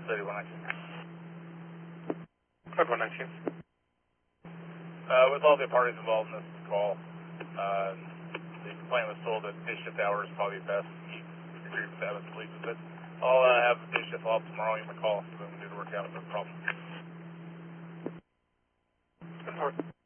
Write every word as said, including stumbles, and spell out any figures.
City, one nineteen. Code one nineteen. Uh, with all the parties involved in this call, uh, the complaint was told that day shift hour is probably best. He agreed with that and believes with it. I'll uh, have the day shift follow up tomorrow. Give him a call, so then we need to work out no problem. Good.